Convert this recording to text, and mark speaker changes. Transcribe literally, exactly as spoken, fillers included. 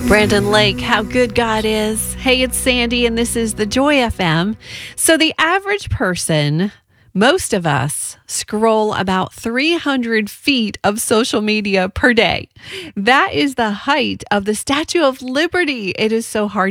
Speaker 1: Brandon Lake, how good God is. Hey, it's Sandy, and this is the Joy F M. So the average person, most of us, scroll about three hundred feet of social media per day. That is the height of the Statue of Liberty. It is so hard